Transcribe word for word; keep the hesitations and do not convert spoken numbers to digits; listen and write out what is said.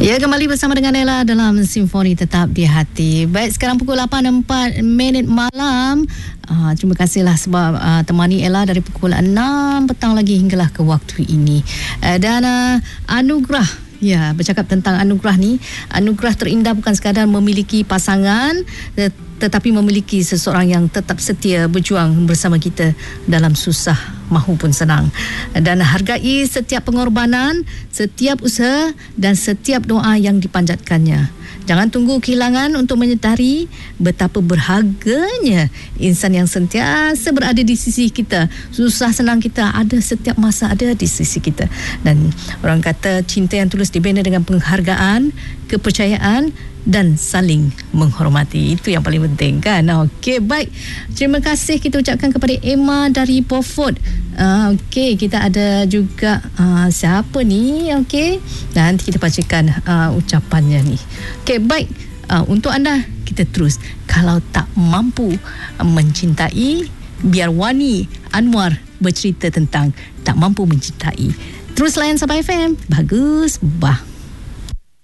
Ya, kembali bersama dengan Ella dalam Simfoni Tetap di Hati. Baik, sekarang pukul lapan dan empat minit malam. Uh, terima kasihlah sebab uh, temani Ella dari pukul enam petang lagi hinggalah ke waktu ini. Uh, dan uh, anugerah, ya, bercakap tentang anugerah ni, anugerah terindah bukan sekadar memiliki pasangan, tetapi memiliki seseorang yang tetap setia berjuang bersama kita dalam susah mahupun senang, dan hargai setiap pengorbanan, setiap usaha dan setiap doa yang dipanjatkannya. Jangan tunggu kehilangan untuk menyedari betapa berharganya insan yang sentiasa berada di sisi kita. Susah senang kita ada setiap masa ada di sisi kita. Dan orang kata cinta yang tulus dibina dengan penghargaan, kepercayaan dan saling menghormati. Itu yang paling penting, kan? Okey, baik. Terima kasih kita ucapkan kepada Emma dari Beaufort. Uh, Okey, kita ada juga uh, siapa ni? Okey, nanti kita bacakan uh, ucapannya ni. Okey, baik. Uh, untuk anda, kita terus. Kalau tak mampu uh, mencintai, biar Wani Anwar bercerita tentang tak mampu mencintai. Terus layan Sabah F M. Bagus. Bah.